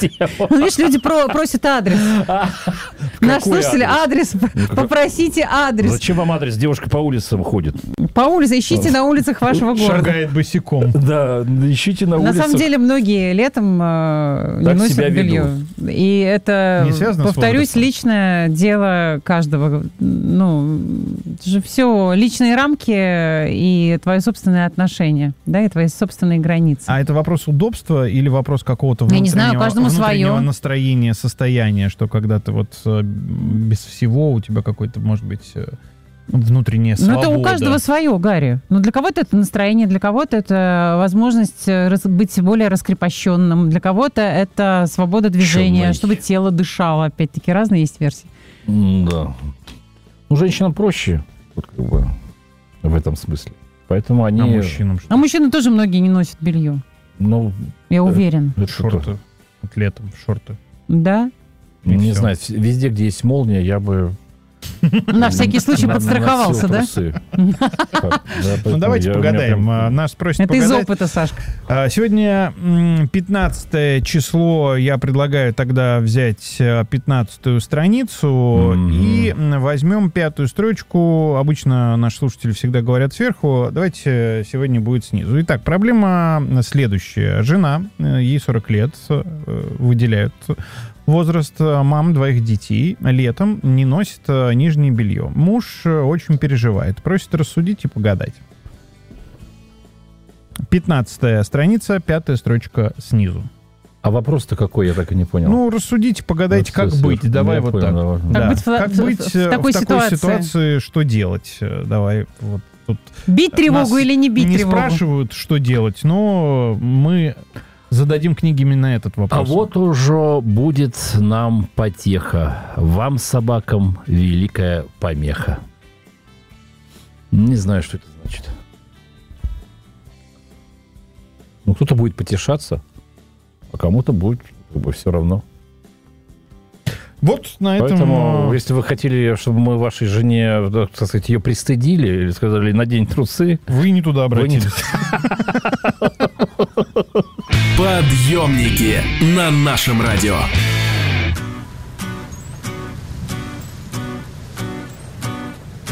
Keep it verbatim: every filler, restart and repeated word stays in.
Ну, видишь, люди про- просят адрес. Наш слушатель, адрес, попросите адрес. Зачем вам адрес? Девушка по улицам ходит. По улице, ищите на улицах вашего города. Шагает босиком. Да, ищите на улицах. На самом деле, многие летом э, не Так носят себя белье. И это, Не связано с повторюсь, возрастом? личное дело каждого. Ну, это же все личные рамки и твои собственные отношения, да, и твои собственные границы. А это вопрос удобства или вопрос какого-то Я не внутреннего, знаю, каждому внутреннего свое. настроения, состояния, что когда ты вот э, без всего у тебя какой-то, может быть, э, внутренняя Ну, свобода. это у каждого свое, Гарри. Ну, для кого-то это настроение, для кого-то это возможность рас- быть более раскрепощенным, для кого-то это свобода движения, Чё, чтобы тело дышало. Опять-таки, разные есть версии. М, Да. Ну, женщинам проще, вот как бы, в этом смысле. Поэтому они... А мужчинам что? А мужчины тоже многие не носят белье. Ну, Я уверен. это Шорты. то. Вот летом шорты. Да? И Не всё. знаю, в- везде, где есть молния, я бы... На всякий случай на- подстраховался, носил да? трусы. Так, да, Ну, поэтому давайте я- у меня погадаем. прям- А, Нас просят Это из погадать. опыта, Сашка. А, Сегодня м, пятнадцатое число. Я предлагаю тогда взять а, пятнадцатую страницу Мгм. и м, возьмем пятую строчку. Обычно наши слушатели всегда говорят сверху. Давайте сегодня будет снизу. Итак, проблема следующая. Жена, э, ей сорок лет, э, выделяют возраст, э, мам двоих детей, летом не носит э, нижнее белье. Муж э, очень переживает, просит рассудить и погадать. пятнадцатая страница, пятая строчка снизу. А вопрос-то какой, я так и не понял. Ну, рассудите, погадайте, Вот как всё, быть. всё. Давай Я вот понял, так. давай. Как Да. быть в- Как в- быть в э, такой ситуации? ситуации, что делать? Э, Давай вот тут. Бить тревогу Нас или не бить не тревогу? спрашивают, что делать, но мы зададим книге именно этот вопрос. А вот уже будет нам потеха. Вам, собакам, великая помеха. Не знаю, что это значит. Ну, кто-то будет потешаться, а кому-то будет как бы все равно. Вот на этом... Поэтому, э, если вы хотели, чтобы мы вашей жене, так сказать, ее пристыдили, или сказали, надень трусы, Вы не туда вы не- обратились. Подъемники на нашем радио.